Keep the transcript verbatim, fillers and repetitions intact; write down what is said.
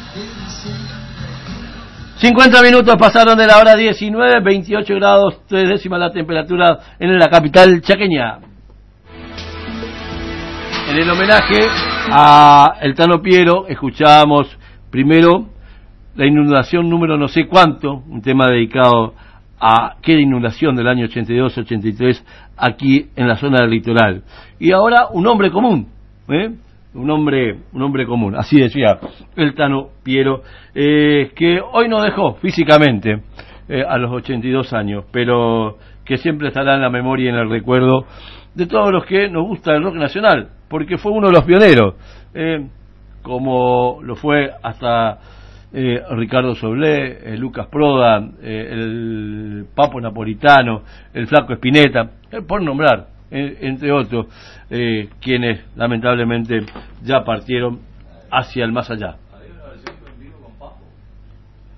cincuenta minutos pasaron de la hora diecinueve, veintiocho grados, tres décimas la temperatura en la capital chaqueña. En el homenaje a el Tano Piero, escuchábamos primero la inundación número no sé cuánto, un tema dedicado a aquella inundación del año ochenta y dos ochenta y tres aquí en la zona del litoral. Y ahora un hombre común, ¿eh? un hombre un hombre común, así decía el Tano Piero, eh, que hoy nos dejó físicamente eh, a los ochenta y dos años, pero que siempre estará en la memoria y en el recuerdo de todos los que nos gusta el rock nacional, porque fue uno de los pioneros, eh, como lo fue hasta eh, Ricardo Soblé, eh, Lucas Proda, eh, el Papo Napolitano, el Flaco Spinetta, eh, por nombrar, eh, entre otros, eh, quienes lamentablemente ya partieron hacia el más allá.